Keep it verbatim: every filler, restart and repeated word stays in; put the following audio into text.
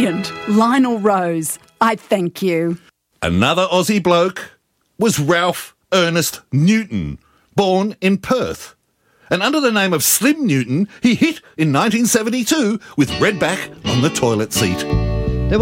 brilliant. Lionel Rose, I thank you. Another Aussie bloke was Ralph Ernest Newton, born in Perth. And under the name of Slim Newton, he hit in nineteen seventy-two with Redback on the toilet seat.